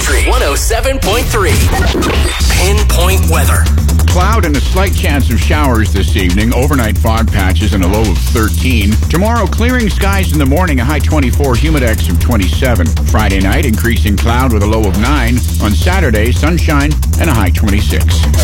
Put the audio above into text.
Country 107.3. Pinpoint weather. Cloud and a slight chance of showers this evening. Overnight fog patches and a low of 13. Tomorrow, clearing skies in the morning, a high 24, humidex of 27. Friday night, increasing cloud with a low of 9. On Saturday, sunshine and a high 26.